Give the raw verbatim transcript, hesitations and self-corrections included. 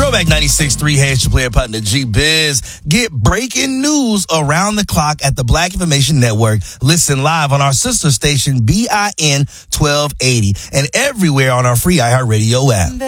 Throwback ninety-six point three, hey, it's your player partner G-Biz. Get breaking news around the clock at the Black Information Network. Listen live on our sister station, B I N twelve eighty, and everywhere on our free iHeartRadio app.